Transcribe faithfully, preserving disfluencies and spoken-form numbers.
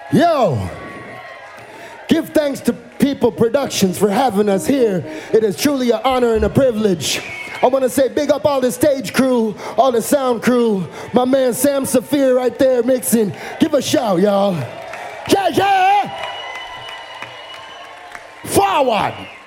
Yo, give thanks to People Productions for having us here. It is truly an honor and a privilege. I want to say big up all the stage crew, all the sound crew, my man Sam Saphir right there mixing. Give a shout, y'all. Yeah, yeah! Forward!